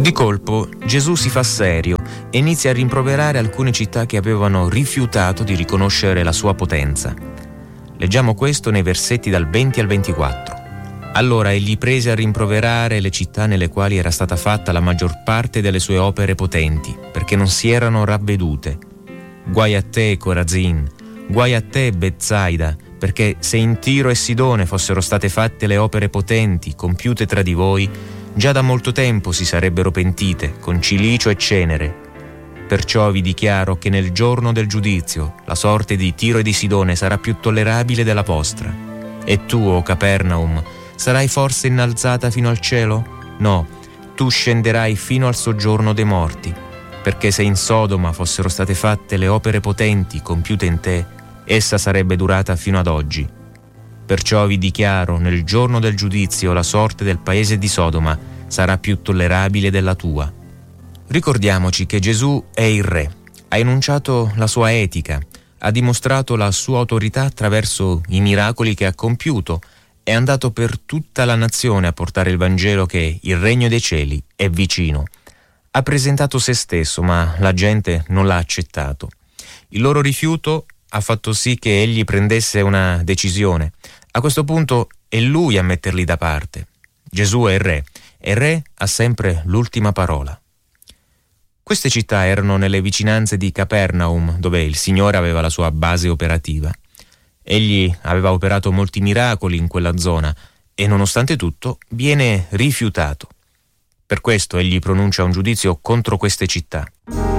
Di colpo Gesù si fa serio e inizia a rimproverare alcune città che avevano rifiutato di riconoscere la sua potenza. Leggiamo questo nei versetti dal 20 al 24. Allora egli prese a rimproverare le città nelle quali era stata fatta la maggior parte delle sue opere potenti, perché non si erano ravvedute. Guai a te, Corazin, guai a te, Betsaida, perché se in Tiro e Sidone fossero state fatte le opere potenti, compiute tra di voi, già da molto tempo si sarebbero pentite, con cilicio e cenere. Perciò vi dichiaro che nel giorno del giudizio la sorte di Tiro e di Sidone sarà più tollerabile della vostra. E tu, o Capernaum, sarai forse innalzata fino al cielo? No, tu scenderai fino al soggiorno dei morti, perché se in Sodoma fossero state fatte le opere potenti compiute in te, essa sarebbe durata fino ad oggi. Perciò vi dichiaro, nel giorno del giudizio la sorte del paese di Sodoma sarà più tollerabile della tua. Ricordiamoci che Gesù è il Re, ha enunciato la sua etica, ha dimostrato la sua autorità attraverso i miracoli che ha compiuto, è andato per tutta la nazione a portare il Vangelo che il regno dei cieli è vicino. Ha presentato se stesso, ma la gente non l'ha accettato. Il loro rifiuto ha fatto sì che egli prendesse una decisione. A questo punto è lui a metterli da parte. Gesù è il Re, e il Re ha sempre l'ultima parola. Queste città erano nelle vicinanze di Capernaum, dove il Signore aveva la sua base operativa. Egli aveva operato molti miracoli in quella zona e, nonostante tutto, viene rifiutato. Per questo egli pronuncia un giudizio contro queste città.